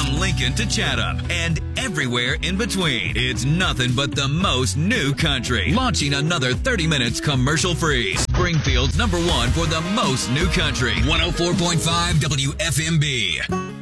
From Lincoln to Chatham and everywhere in between, it's nothing but the most new country. Launching another 30 minutes commercial free. Springfield's #1 for the most new country. 104.5 WFMB.